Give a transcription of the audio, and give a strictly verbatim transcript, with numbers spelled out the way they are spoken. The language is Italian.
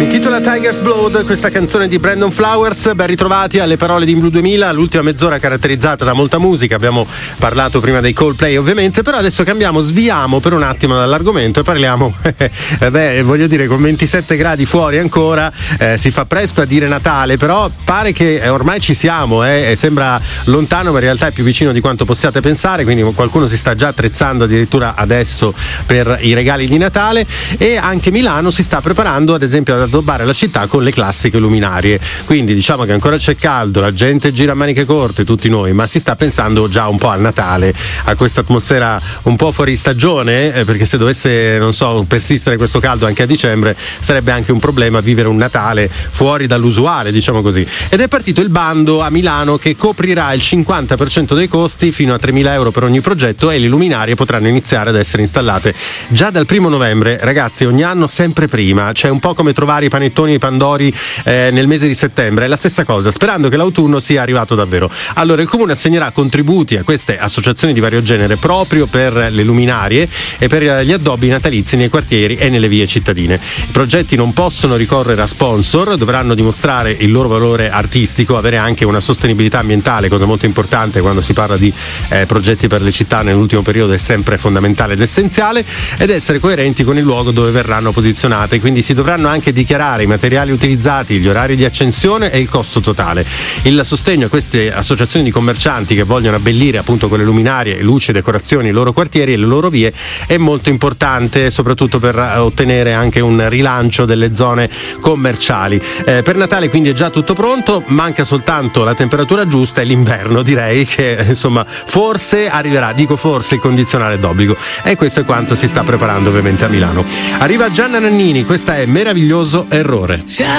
intitola Tiger's Blood, questa canzone di Brandon Flowers. Ben ritrovati alle parole di In Blue duemila, l'ultima mezz'ora caratterizzata da molta musica. Abbiamo parlato prima dei Coldplay ovviamente, però adesso cambiamo, sviamo per un attimo dall'argomento e parliamo eh beh, voglio dire, con ventisette gradi fuori ancora eh, si fa presto a dire Natale, però pare che eh, ormai ci siamo eh, e sembra lontano, ma in realtà è più vicino di quanto possiate pensare, quindi qualcuno si sta già attrezzando addirittura adesso per i regali di Natale, e anche Milano si sta preparando ad esempio ad addobbare la città con le classiche luminarie. Quindi diciamo che ancora c'è caldo, la gente gira a maniche corte, tutti noi, ma si sta pensando già un po' al Natale, a questa atmosfera un po' fuori stagione, eh, perché se dovesse, non so, persistere questo caldo anche a dicembre sarebbe anche un problema vivere un Natale fuori dall'usuale, diciamo così. Ed è partito il bando a Milano che coprirà il cinquanta per cento dei costi fino a tremila euro per ogni progetto, e le luminarie potranno iniziare ad essere installate già dal primo novembre. Ragazzi, ogni anno sempre prima, cioè un po' come trovare i panettoni e i pandori eh, nel mese di settembre, è la stessa cosa, sperando che l'autunno sia arrivato davvero. Allora il comune assegnerà contributi a queste associazioni di vario genere proprio per le luminarie e per gli addobbi natalizi nei quartieri e nelle vie cittadine. I progetti non possono ricorrere a sponsor, dovranno dimostrare il loro valore artistico, avere anche una sostenibilità ambientale, cosa molto importante quando si parla di eh, progetti per le città nell'ultimo periodo, è sempre fondamentale ed essenziale, ed essere coerenti con il luogo dove verranno posizionate. Quindi si dovranno anche dichiarare i materiali utilizzati, gli orari di accensione e il costo totale. Il sostegno a queste associazioni di commercianti che vogliono abbellire appunto con le luminarie, luci e decorazioni i loro quartieri e le loro vie è molto importante, soprattutto per ottenere anche un rilancio delle zone commerciali. Eh, per Natale quindi è già tutto pronto, manca soltanto la temperatura giusta e l'inverno, direi che insomma forse arriverà, dico forse, il condizionale d'obbligo, e questo è quanto si sta preparando ovviamente a Milano. Arriva Gianna Nannini, questa è Meraviglioso Errore.